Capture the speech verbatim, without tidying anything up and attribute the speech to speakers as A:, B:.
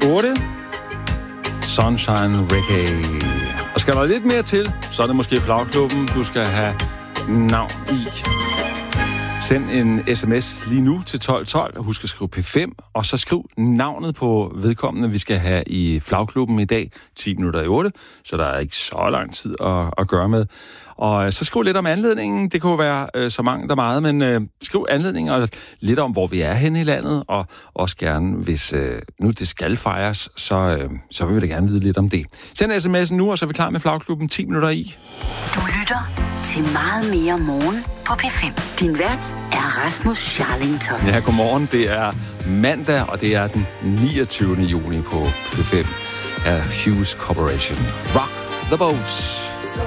A: otte. Sunshine Reggae. Og skal der lidt mere til, så er det måske Flagklubben, du skal have navn i. Send en sms lige nu til tolv tolv. Husk at skrive P fem, og så skriv navnet på vedkommende, vi skal have i Flagklubben i dag, ti minutter i otte, så der er ikke så lang tid at, at gøre med. Og så skriv lidt om anledningen. Det kunne være øh, så mange der meget, men øh, skriv anledningen og lidt om, hvor vi er henne i landet, og også gerne, hvis øh, nu det skal fejres, så, øh, så vil vi da gerne vide lidt om det. Send sms'en nu, og så er vi klar med Flagklubben ti minutter i.
B: Du lytter til Meget mere morgen på P fem. Din vært er Rasmus Scharling Toft.
A: Ja, godmorgen. Det er mandag, og det er den niogtyvende juni på P fem af Hughes Corporation. Rock the boat.